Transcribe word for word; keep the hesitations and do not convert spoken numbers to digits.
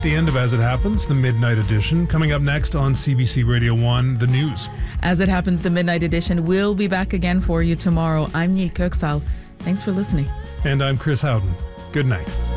The end of As It Happens, the Midnight Edition. Coming up next on C B C Radio one, the news. As It Happens, the Midnight Edition will be back again for you tomorrow. I'm Neil Kirksall. Thanks for listening. And I'm Chris Howden. Good night.